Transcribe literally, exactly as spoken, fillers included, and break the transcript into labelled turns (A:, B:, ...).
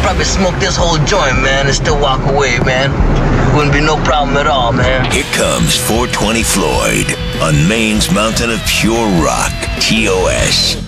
A: probably smoke this whole joint, man, and still walk away, man. Wouldn't be no problem at all, man.
B: Here comes four twenty Floyd on Maine's mountain of pure rock, T O S.